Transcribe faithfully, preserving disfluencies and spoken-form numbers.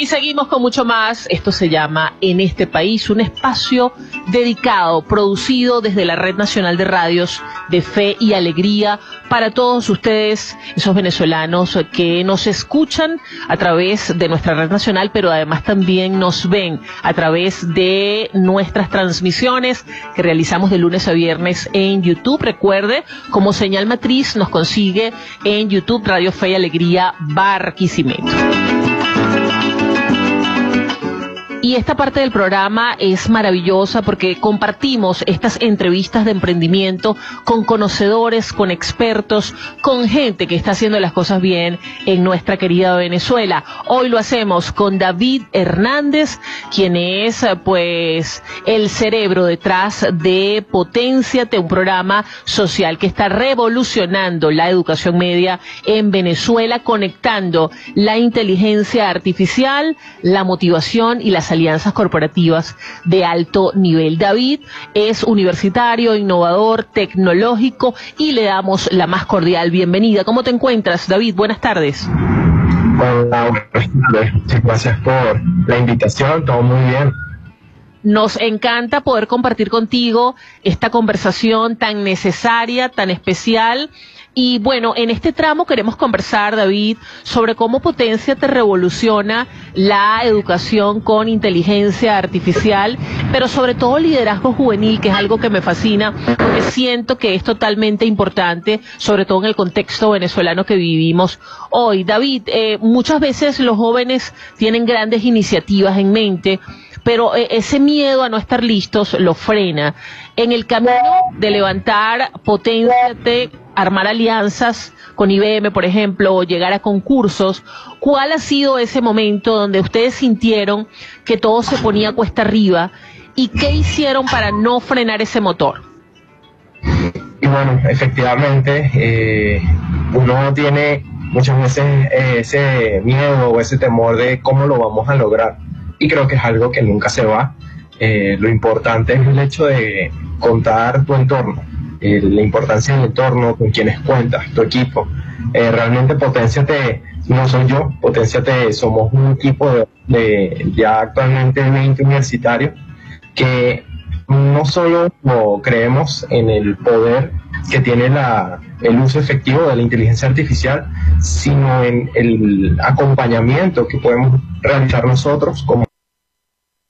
Y seguimos con mucho más. Esto se llama En este país, un espacio dedicado, producido desde la Red Nacional de Radios de Fe y Alegría para todos ustedes, esos venezolanos que nos escuchan a través de nuestra red nacional, pero además también nos ven a través de nuestras transmisiones que realizamos de lunes a viernes en YouTube. Recuerde, como señal matriz nos consigue en YouTube Radio Fe y Alegría Barquisimeto. Y esta parte del programa es maravillosa porque compartimos estas entrevistas de emprendimiento con conocedores, con expertos, con gente que está haciendo las cosas bien en nuestra querida Venezuela. Hoy lo hacemos con David Hernández, quien es pues el cerebro detrás de Potenciate, un programa social que está revolucionando la educación media en Venezuela, conectando la inteligencia artificial, la motivación y las alianzas corporativas de alto nivel. David es universitario, innovador, tecnológico y le damos la más cordial bienvenida. ¿Cómo te encuentras, David? Buenas tardes. Hola, buenas tardes. Muchas gracias por la invitación, todo muy bien. Nos encanta poder compartir contigo esta conversación tan necesaria, tan especial. Y bueno, en este tramo queremos conversar, David, sobre cómo Potenciate revoluciona la educación con inteligencia artificial, pero sobre todo liderazgo juvenil, que es algo que me fascina, porque siento que es totalmente importante, sobre todo en el contexto venezolano que vivimos hoy. David, eh, muchas veces los jóvenes tienen grandes iniciativas en mente, pero eh, ese miedo a no estar listos lo frena. En el camino de levantar Potenciate, armar alianzas con I B M, por ejemplo, o llegar a concursos, ¿cuál ha sido ese momento donde ustedes sintieron que todo se ponía cuesta arriba y qué hicieron para no frenar ese motor? Y bueno, efectivamente, eh, uno tiene muchas veces eh, ese miedo o ese temor de cómo lo vamos a lograr. Y creo que es algo que nunca se va. Eh, lo importante es el hecho de contar tu entorno, eh, la importancia del entorno, con quienes cuentas, tu equipo. Eh, realmente Potenciate no soy yo, Potenciate somos un equipo de, de ya actualmente veinte universitarios que no solo no creemos en el poder que tiene la, el uso efectivo de la inteligencia artificial, sino en el acompañamiento que podemos realizar nosotros como